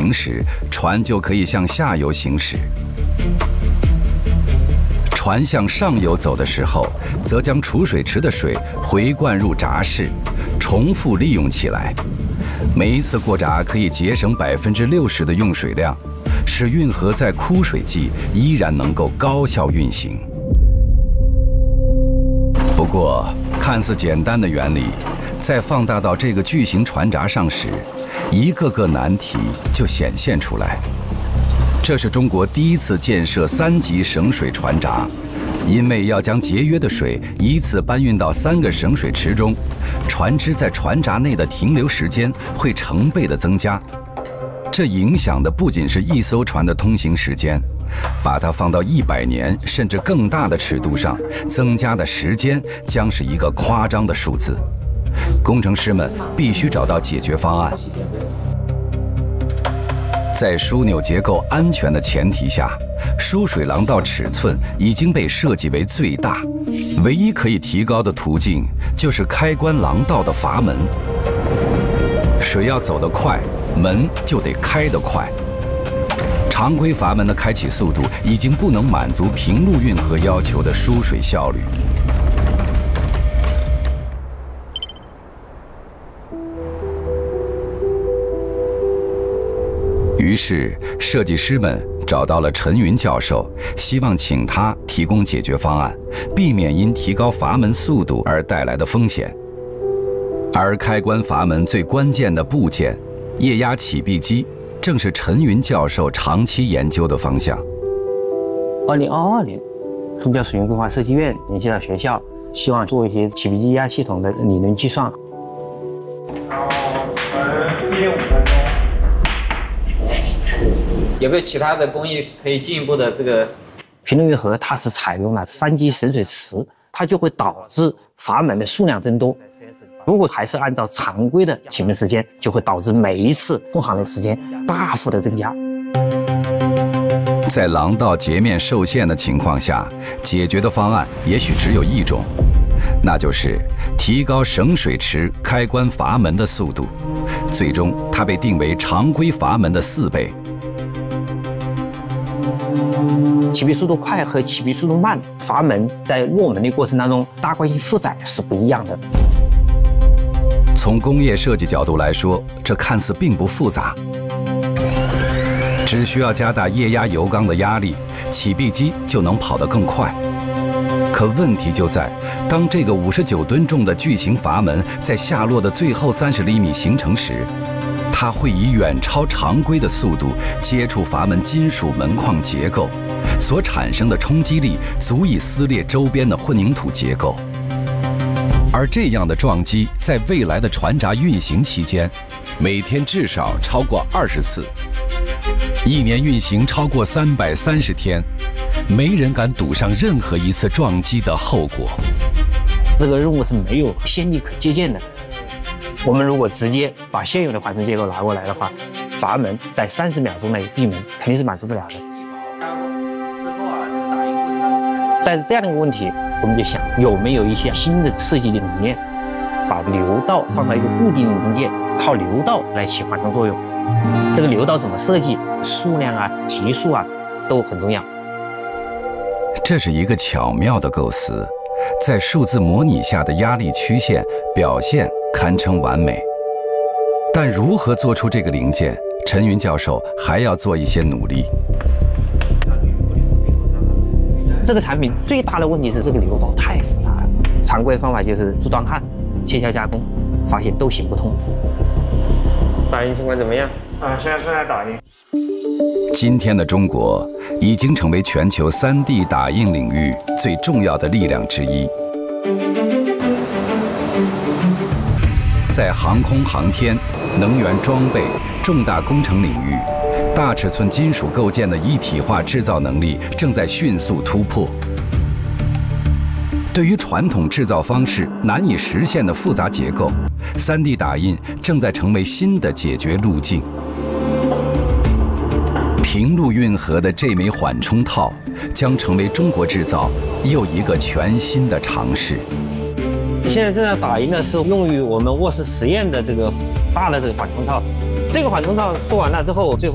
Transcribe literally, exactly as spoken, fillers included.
行驶，船就可以向下游行驶。船向上游走的时候，则将储水池的水回灌入闸室，重复利用起来。每一次过闸可以节省百分之六十的用水量，使运河在枯水季依然能够高效运行。不过，看似简单的原理，在放大到这个巨型船闸上时，一个个难题就显现出来。这是中国第一次建设三级省水船闸，因为要将节约的水依次搬运到三个省水池中，船只在船闸内的停留时间会成倍的增加。这影响的不仅是一艘船的通行时间，把它放到一百年甚至更大的尺度上，增加的时间将是一个夸张的数字。工程师们必须找到解决方案。在枢纽结构安全的前提下，输水廊道尺寸已经被设计为最大，唯一可以提高的途径就是开关廊道的阀门。水要走得快，门就得开得快。常规阀门的开启速度已经不能满足平路运河要求的输水效率。于是，设计师们找到了陈云教授，希望请他提供解决方案，避免因提高阀门速度而带来的风险。而开关阀门最关键的部件——液压起闭机，正是陈云教授长期研究的方向。 二零二二年，中交水运规划设计院联系到学校，希望做一些起闭机液压系统的理论计算。 一点五分钟。有没有其他的工艺可以进一步的这个？ 平路运河它是采用了三级省水池，它就会导致阀门的数量增多。如果还是按照常规的启门时间，就会导致每一次通航的时间大幅的增加。 在廊道截面受限的情况下，解决的方案也许只有一种，那就是提高省水池开关阀门的速度。最终，它被定为常规阀门的四倍。 起闭速度快和起闭速度慢，阀门在落门的过程当中，大关系负载是不一样的。 从工业设计角度来说，这看似并不复杂，只需要加大液压油缸的压力，起闭机就能跑得更快。可问题就在，当这个五十九吨重的巨型阀门在下落的最后三十厘米形成时，它会以远超常规的速度接触阀门金属门框结构，所产生的冲击力足以撕裂周边的混凝土结构。而这样的撞击在未来的船闸运行期间，每天至少超过二十次，一年运行超过三百三十天，没人敢赌上任何一次撞击的后果。 这个任务是没有先例可借鉴的。我们如果直接把现有的缓冲结构拿过来的话，阀门在三十秒钟内闭门肯定是满足不了的。但是这样的一个问题，我们就想有没有一些新的设计的理念，把流道放到一个固定的零件，靠流道来起缓冲作用。这个流道怎么设计，数量啊、级数啊都很重要。 这是一个巧妙的构思，在数字模拟下的压力曲线表现堪称完美。但如何做出这个零件，陈云教授还要做一些努力。 这个产品最大的问题是这个流道太复杂了，常规方法就是铸锻焊、切削加工，发现都行不通。打印情况怎么样？ 啊，现在正在打印。 今天的中国已经成为全球 三 D 打印领域最重要的力量之一。在航空航天、能源装备、重大工程领域，大尺寸金属构件的一体化制造能力正在迅速突破。对于传统制造方式难以实现的复杂结构， 三 D 打印正在成为新的解决路径。平路运河的这枚缓冲套将成为中国制造又一个全新的尝试。 现在正在打印的是用于我们卧室实验的这个大的这个缓冲套，这个缓冲套做完了之后，最后